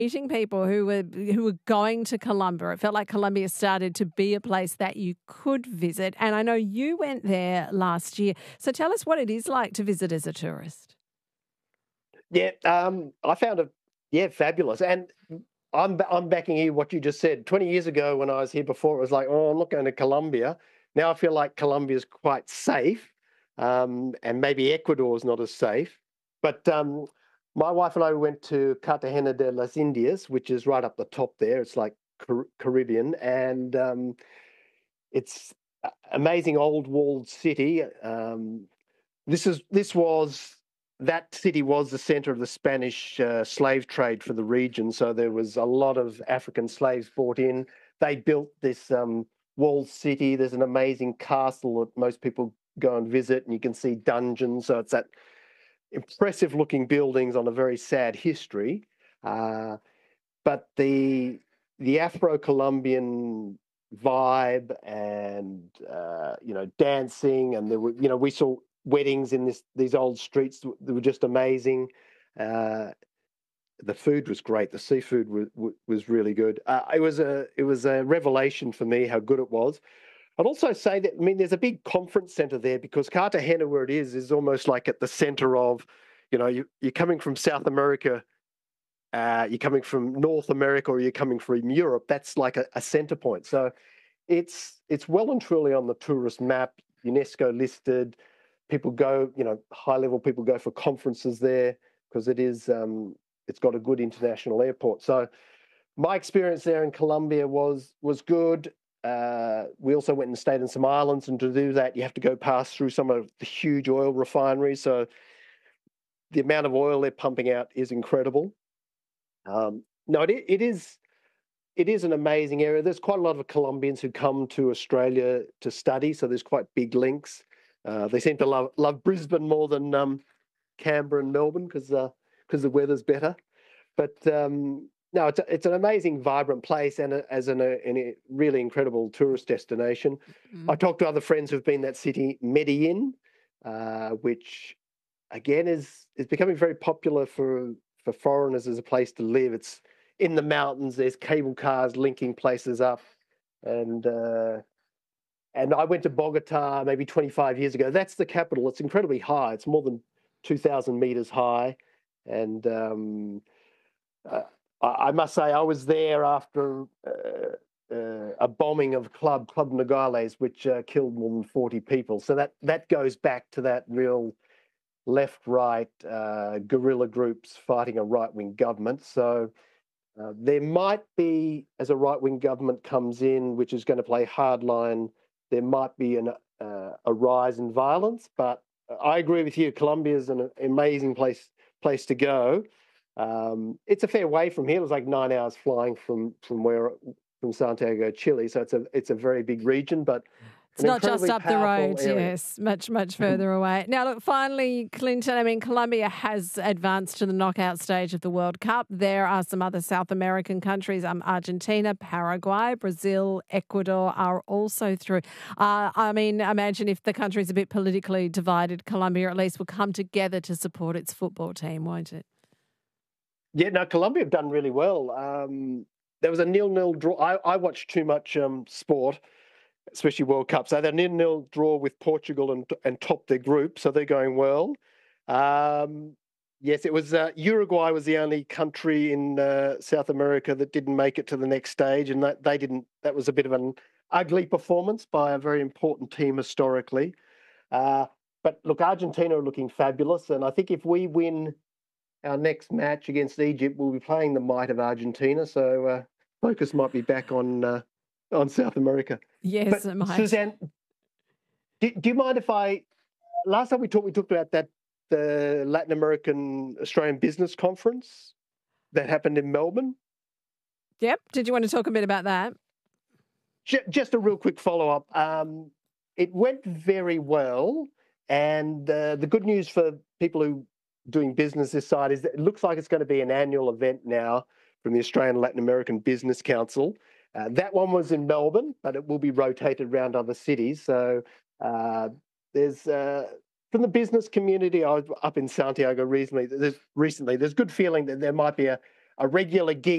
meeting people who were going to Colombia. It felt like Colombia started to be a place that you could visit. And I know you went there last year. So tell us what it is like to visit as a tourist. Yeah, I found it, fabulous. And I'm backing you what you just said. 20 years ago when I was here before, it was like, oh, I'm not going to Colombia. Now I feel like Colombia is quite safe, and maybe Ecuador is not as safe. But my wife and I went to Cartagena de las Indias, which is right up the top there. It's like Caribbean, and it's amazing old walled city. That city was the center of the Spanish slave trade for the region. So there was a lot of African slaves brought in. They built this walled city. There's an amazing castle that most people go and visit, and you can see dungeons. So it's that impressive looking buildings on a very sad history. But the Afro-Colombian vibe and dancing, and there were, we saw weddings in these old streets that were just amazing. The food was great. The seafood was really good. It was a revelation for me how good it was. I'd also say that, there's a big conference center there because Cartagena, where it is almost like at the center of, you're coming from South America, you're coming from North America, or you're coming from Europe. That's like a center point. So it's well and truly on the tourist map, UNESCO listed. People go, high level people go for conferences there because it's got a good international airport. So my experience there in Colombia was good. We also went and stayed in some islands, and to do that, you have to go past through some of the huge oil refineries. So the amount of oil they're pumping out is incredible. It is an amazing area. There's quite a lot of Colombians who come to Australia to study, so there's quite big links. They seem to love Brisbane more than Canberra and Melbourne because the weather's better. But no, it's an amazing, vibrant place, and a really incredible tourist destination. Mm-hmm. I talked to other friends who've been in that city, Medellin, which again is becoming very popular for foreigners as a place to live. It's in the mountains. There's cable cars linking places up, and I went to Bogota maybe 25 years ago. That's the capital. It's incredibly high. It's more than 2,000 meters high, and I must say I was there after a bombing of Club Nogales, which killed more than 40 people. So that goes back to that real left-right guerrilla groups fighting a right-wing government. So there might be, as a right-wing government comes in, which is going to play hardline, there might be a rise in violence. But I agree with you. Colombia is an amazing place to go. It's a fair way from here. It was like 9 hours flying from Santiago, Chile. So it's a very big region, but it's not just up the road, area. Yes, much further away. Now, look, finally, Clinton, Colombia has advanced to the knockout stage of the World Cup. There are some other South American countries, Argentina, Paraguay, Brazil, Ecuador are also through. Imagine if the country's a bit politically divided, Colombia at least will come together to support its football team, won't it? Yeah, no, Colombia have done really well. There was a 0-0 draw. I watched too much sport, especially World Cup. So they're 0-0 draw with Portugal and topped their group, so they're going well. Yes, it was Uruguay was the only country in South America that didn't make it to the next stage, and they didn't. That was a bit of an ugly performance by a very important team historically. But look, Argentina are looking fabulous, and I think if we win our next match against Egypt, we'll be playing the might of Argentina. So focus might be back on South America. Yes, it might. Suzanne, do you mind if last time we talked about the Latin American Australian Business Conference that happened in Melbourne? Yep. Did you want to talk a bit about that? Just a real quick follow-up. It went very well, and the good news for people who doing business this side is that it looks like it's going to be an annual event now from the Australian Latin American Business Council. That one was in Melbourne, but it will be rotated around other cities. So there's from the business community, I was up in Santiago recently. There's good feeling that there might be a a regular gig.